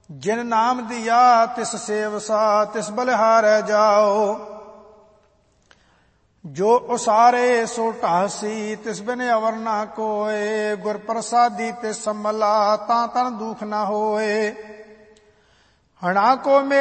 ਜਿਨ ਨਾਮ ਦਿਆ ਤਿਸ ਸੇਵਸਾ, ਤਿਸ ਬਲਿਹਾਰੈ ਜਾਓ। ਜੋ ਉਸਾਰੇ ਸੋ ਢਾਸੀ, ਤਿਸ ਬਿਨ ਅਵਰ ਨਾ ਕੋਏ। ਗੁਰ ਪ੍ਰਸਾਦੀ ਤਿਸ ਸੰਭਲਾ, ਤਾਂ ਤਨ ਦੁਖ ਨਾ ਹੋਏ। ਹਣਾ ਕੋ